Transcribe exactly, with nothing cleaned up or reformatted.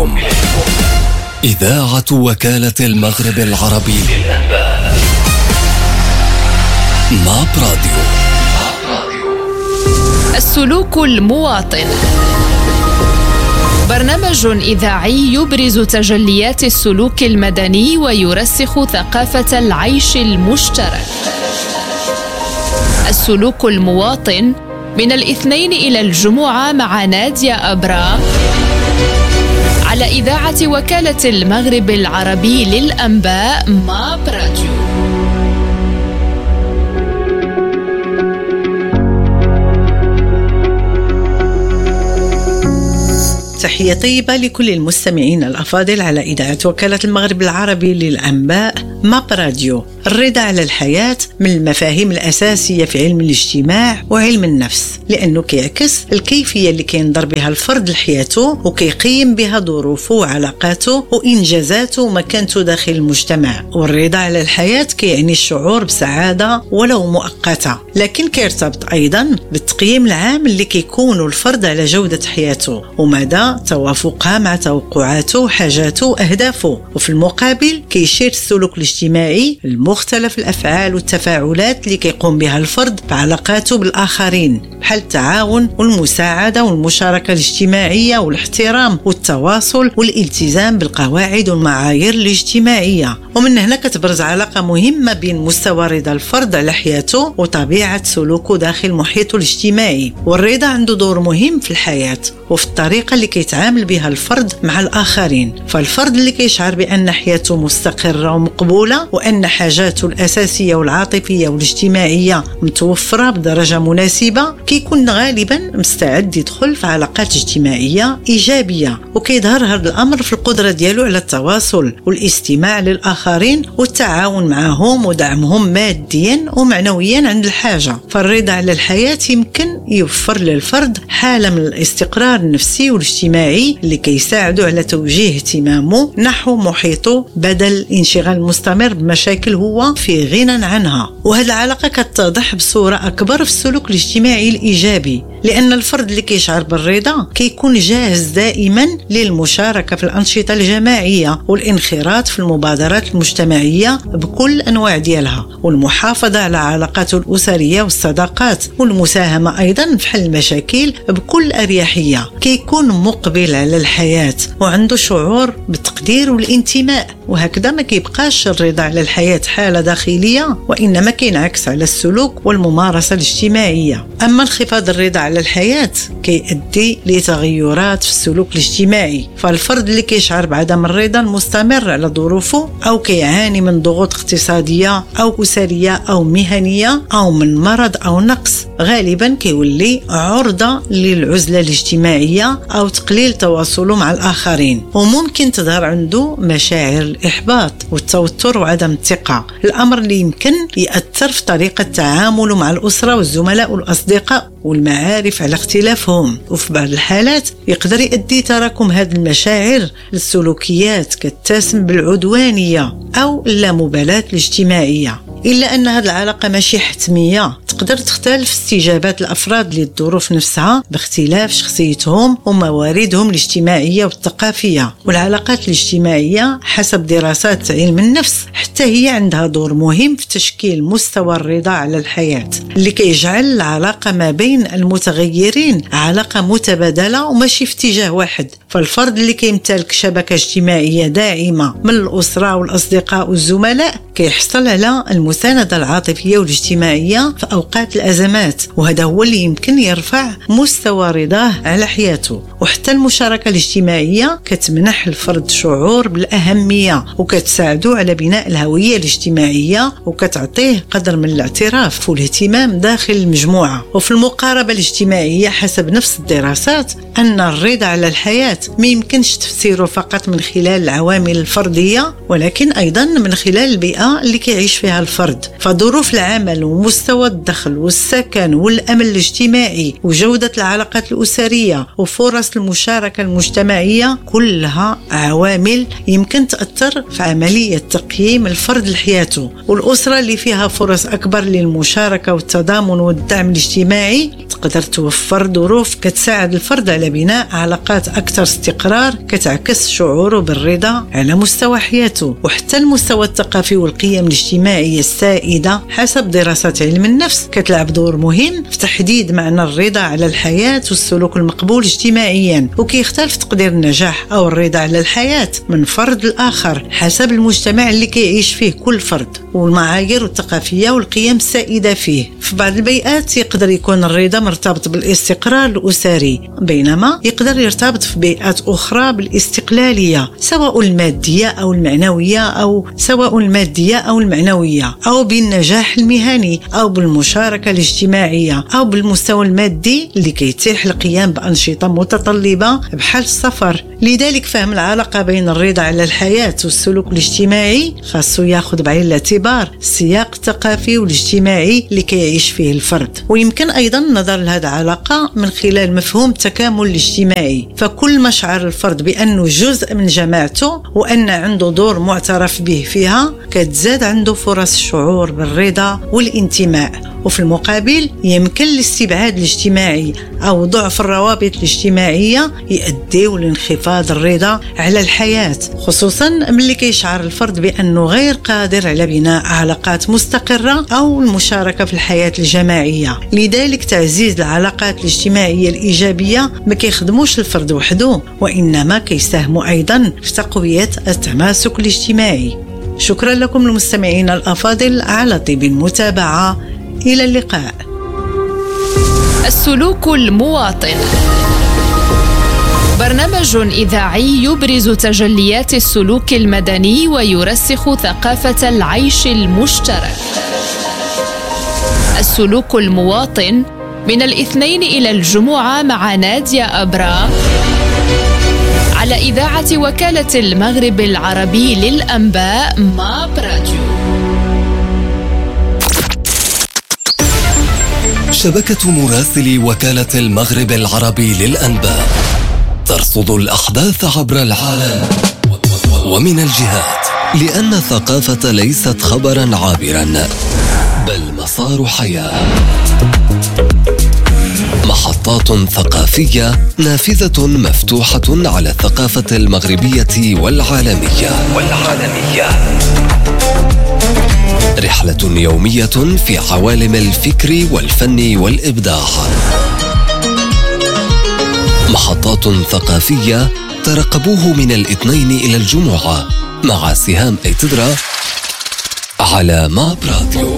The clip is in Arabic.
إليكم إذاعة وكالة المغرب العربي للأنباء ماب راديو. السلوك المواطن، برنامج إذاعي يبرز تجليات السلوك المدني ويرسخ ثقافة العيش المشترك. السلوك المواطن من الاثنين إلى الجمعة مع نادية أبرا على إذاعة وكالة المغرب العربي للأنباء ماب راديو. تحية طيبة لكل المستمعين الأفاضل على إذاعة وكالة المغرب العربي للأنباء ماب راديو. الرضا على الحياة من المفاهيم الأساسية في علم الاجتماع وعلم النفس، لأنه كيعكس الكيفية اللي كينظر بها الفرد لحياته وكيقيم بها ظروفه وعلاقاته وإنجازاته ومكانته داخل المجتمع. والرضا على الحياة كيعني الشعور بسعادة ولو مؤقتة، لكن كيرتبط أيضا بالتقييم العام اللي كيكون الفرد على جودة حياته ومدى توافقها مع توقعاته وحاجاته وأهدافه. وفي المقابل كيشير السلوك الاجتماعي مختلف الأفعال والتفاعلات اللي كيقوم بها الفرد بعلاقاته بالآخرين، بحال التعاون والمساعدة والمشاركة الاجتماعية والاحترام والتواصل والالتزام بالقواعد والمعايير الاجتماعية. ومن هنا كتبرز علاقة مهمة بين مستوى رضا الفرد على حياته وطبيعة سلوكه داخل محيطه الاجتماعي. والرضا عنده دور مهم في الحياة وفي الطريقة اللي كيتعامل بها الفرد مع الآخرين. فالفرد اللي كيشعر بأن حياته مستقرة ومقبولة وأن حاجاته الأساسية والعاطفية والاجتماعية متوفرة بدرجة مناسبة كيكون غالبا مستعد يدخل في علاقات اجتماعية إيجابية. وكيظهر هذا الأمر في القدرة ديالو على التواصل والاستماع للآخرين والتعاون معهم ودعمهم ماديا ومعنويا عند الحاجة. فالرضا على الحياة يمكن يوفر للفرد حالة من الاستقرار النفسي والاجتماعي اللي كيساعده على توجيه اهتمامه نحو محيطه بدل الانشغال المستمر بمشاكل هو في غنى عنها. وهذه العلاقة كتتضح بصورة أكبر في السلوك الاجتماعي الإيجابي، لأن الفرد اللي كيشعر بالرضا كيكون جاهز دائما للمشاركة في الأنشطة الجماعية والانخراط في المبادرات المجتمعية بكل أنواع ديالها، والمحافظة على علاقاته الأسرية والصداقات، والمساهمة أيضا في حل المشاكل بكل أريحية. كيكون مقبل على الحياة وعنده شعور بالتقدير والانتماء، وهكذا ما كيبقاش الرضا على الحياة حالة داخلية وإنما كينعكس على السلوك والممارسة الاجتماعية. أما انخفاض الرضا على الحياة كيؤدي لتغيرات في السلوك الاجتماعي. فالفرد اللي كيشعر بعدم الرضا المستمر على ظروفه أو كيعاني من ضغوط اقتصادية أو أسرية أو مهنية أو من مرض أو نقص غالبا كيولي عرضة للعزلة الاجتماعية أو تقليل تواصله مع الآخرين. وممكن تظهر عنده مشاعر الإحباط والتوتر وعدم الثقة، الأمر اللي يمكن يأثر في طريقة تعامله مع الأسرة والزملاء والأصدقاء والمعارف على اختلافهم. وفي بعض الحالات يقدر يؤدي تراكم هذه المشاعر للسلوكيات كالتسم بالعدوانية أو اللامبالاة الاجتماعية. إلا أن هذه العلاقة ماشي حتمية، تقدر تختلف استجابات الأفراد للظروف نفسها باختلاف شخصيتهم ومواردهم الاجتماعية والثقافية. والعلاقات الاجتماعية حسب دراسات علم النفس حتى هي عندها دور مهم في تشكيل مستوى الرضا على الحياة، اللي كيجعل العلاقة ما بين المتغيرين علاقة متبادلة وماشي في اتجاه واحد. فالفرد اللي كيمتلك شبكة اجتماعية داعمة من الأسرة والأصدقاء والزملاء كيحصل على المساندة العاطفية والاجتماعية في أوقات الأزمات، وهذا هو اللي يمكن يرفع مستوى رضاه على حياته. وحتى المشاركة الاجتماعية كتمنح الفرد شعور بالأهمية وكتساعده على بناء الهوية الاجتماعية وكتعطيه قدر من الاعتراف والاهتمام داخل المجموعة. وفي المقاربة الاجتماعية حسب نفس الدراسات أن الرضا على الحياة ما يمكنش تفسيره فقط من خلال العوامل الفردية، ولكن أيضا من خلال البيئة اللي كيعيش فيها الفرد. فظروف العمل ومستوى الدخل والسكن والأمن الاجتماعي وجودة العلاقات الأسرية وفرص المشاركة المجتمعية كلها عوامل يمكن تأثر في عملية تقييم الفرد لحياته. والأسرة اللي فيها فرص أكبر للمشاركة والتضامن والدعم الاجتماعي تقدر توفر ظروف كتساعد الفرد على بناء علاقات أكثر استقرار كتعكس شعوره بالرضا على مستوى حياته. وحتى المستوى الثقافي والقيم الاجتماعية السائدة حسب دراسات علم النفس كتلعب دور مهم في تحديد معنى الرضا على الحياة والسلوك المقبول اجتماعيا. وكيختلف تقدير النجاح أو الرضا على الحياة من فرد لآخر حسب المجتمع اللي كيعيش فيه كل فرد والمعايير الثقافية والقيم السائدة فيه. في بعض البيئات يقدر يكون الرضا مرتبط بالاستقرار الأسري، بينما يقدر يرتبط في بيئات أخرى بالاستقلالية سواء المادية أو المعنوية أو سواء المادية أو المعنوية أو بالنجاح المهني أو بالمشاركة الاجتماعية أو بالمستوى المادي اللي كيتيح القيام بأنشطة متطلبة بحال السفر. لذلك فهم العلاقة بين الرضا على الحياة والسلوك الاجتماعي خاصو ياخذ بعين الاعتبار السياق الثقافي والاجتماعي اللي كيعيش فيه الفرد. ويمكن أيضا النظر لهذه العلاقة من خلال مفهوم التكامل الاجتماعي، فكل ما شعر الفرد بأنه جزء من جماعته وأن عنده دور معترف به فيها كتزاد عنده فرص الشعور بالرضا والانتماء. وفي المقابل يمكن الاستبعاد الاجتماعي أو ضعف الروابط الاجتماعية يؤديو لانخفاض الرضا على الحياة، خصوصا ملي كيشعر الفرد بأنه غير قادر على بناء علاقات مستقرة أو المشاركة في الحياة الجماعية. لذلك تعزيز العلاقات الاجتماعية الإيجابية ما كيخدموش الفرد وحده، وإنما كيساهموا أيضا في تقوية التماسك الاجتماعي. شكرا لكم المستمعين الأفاضل على طيب المتابعة، إلى اللقاء. السلوك المواطن، برنامج إذاعي يبرز تجليات السلوك المدني ويرسخ ثقافة العيش المشترك. السلوك المواطن من الاثنين إلى الجمعة مع نادية أبرا على إذاعة وكالة المغرب العربي للأنباء ماب راديو. شبكة مراسلي وكالة المغرب العربي للأنباء ترصد الأحداث عبر العالم ومن الجهات، لأن الثقافة ليست خبرا عابرا بل مسار حياة. محطات ثقافية نافذة مفتوحة على الثقافة المغربية والعالمية والعالمية رحلة يومية في عوالم الفكر والفن والإبداع. محطات ثقافية ترقبوه من الاثنين إلى الجمعة مع سهام ايتدرا على ماب راديو.